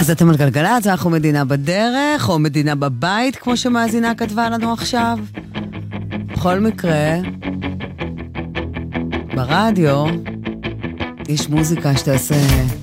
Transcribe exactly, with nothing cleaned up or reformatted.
אז אתם על גלגלצ, אנחנו מדינה בדרך, או מדינה בבית, כמו שמאזינה כתבה לנו עכשיו. בכל מקרה, ברדיו יש מוזיקה שתעשה